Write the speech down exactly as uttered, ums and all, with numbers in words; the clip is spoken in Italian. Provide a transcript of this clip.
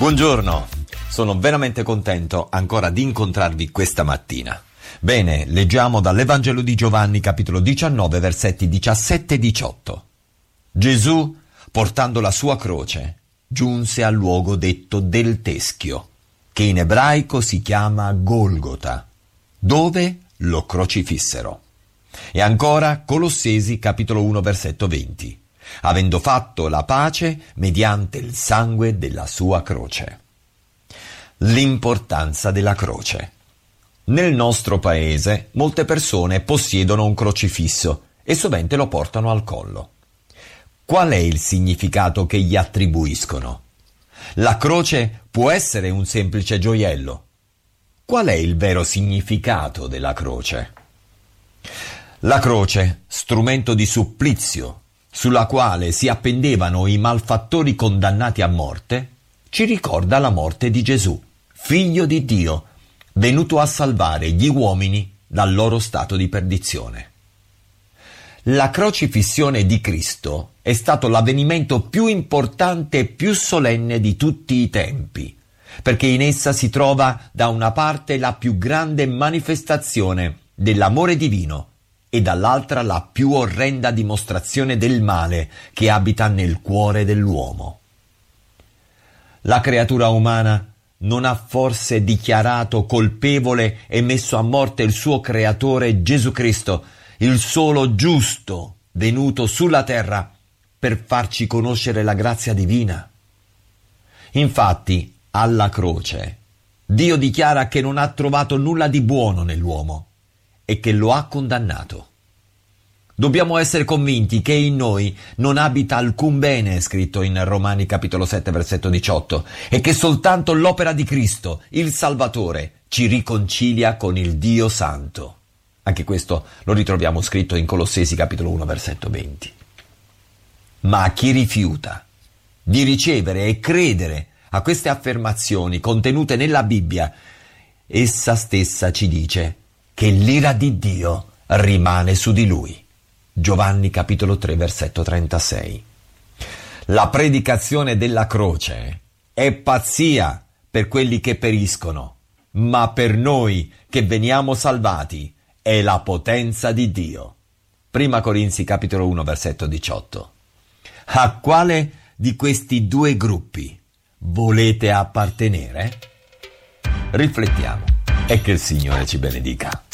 Buongiorno, sono veramente contento ancora di incontrarvi questa mattina. Bene, leggiamo dall'Evangelo di Giovanni, capitolo diciannove, versetti diciassette e diciotto. Gesù, portando la sua croce, giunse al luogo detto del Teschio, che in ebraico si chiama Golgota, dove lo crocifissero. E ancora Colossesi, capitolo uno, versetto venti. Avendo fatto la pace mediante il sangue della sua croce. L'importanza della croce. Nel nostro paese molte persone possiedono un crocifisso e sovente lo portano al collo. Qual è il significato che gli attribuiscono? La croce può essere un semplice gioiello. Qual è il vero significato della croce? La croce, strumento di supplizio, sulla quale si appendevano i malfattori condannati a morte, ci ricorda la morte di Gesù, figlio di Dio, venuto a salvare gli uomini dal loro stato di perdizione. La crocifissione di Cristo è stato l'avvenimento più importante e più solenne di tutti i tempi, perché in essa si trova da una parte la più grande manifestazione dell'amore divino e dall'altra la più orrenda dimostrazione del male che abita nel cuore dell'uomo. La creatura umana non ha forse dichiarato colpevole e messo a morte il suo creatore Gesù Cristo, il solo giusto venuto sulla terra per farci conoscere la grazia divina? Infatti, alla croce, Dio dichiara che non ha trovato nulla di buono nell'uomo e che lo ha condannato. Dobbiamo essere convinti che in noi non abita alcun bene, scritto in Romani capitolo sette versetto diciotto, e che soltanto l'opera di Cristo, il Salvatore, ci riconcilia con il Dio Santo. Anche questo lo ritroviamo scritto in Colossesi capitolo uno versetto venti. Ma a chi rifiuta di ricevere e credere a queste affermazioni contenute nella Bibbia, essa stessa ci dice che l'ira di Dio rimane su di lui. Giovanni capitolo tre versetto trentasei. La predicazione della croce è pazzia per quelli che periscono, ma per noi che veniamo salvati è la potenza di Dio. Prima Corinzi capitolo uno versetto diciotto. A quale di questi due gruppi volete appartenere? Riflettiamo e che il Signore ci benedica.